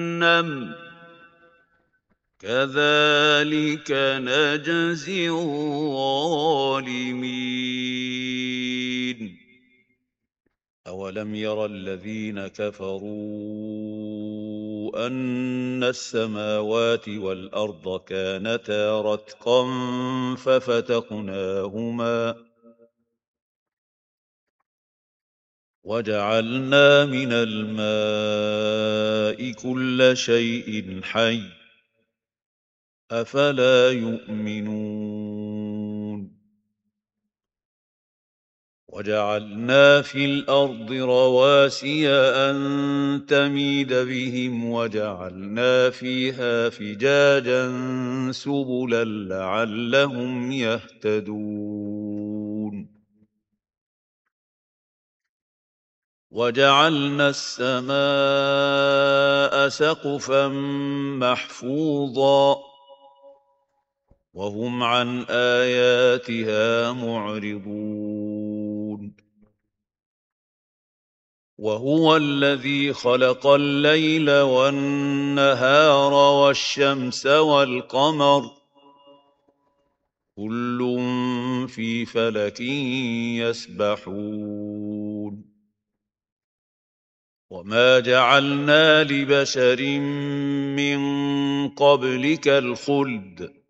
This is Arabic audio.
جهنم كذلك نجزي الظالمين. أولم ير الذين كفروا أن السماوات والأرض كانتا رتقا ففتقناهما وجعلنا من الماء كل شيء حي أفلا يؤمنون وجعلنا في الأرض رواسي أن تميد بهم وجعلنا فيها فجاجا سبلا لعلهم يهتدون وجعلنا السماء سقفا محفوظا وهم عن آياتها معرضون وهو الذي خلق الليل والنهار والشمس والقمر كل في فلك يسبحون وما جعلنا لبشر من قبلك الخلد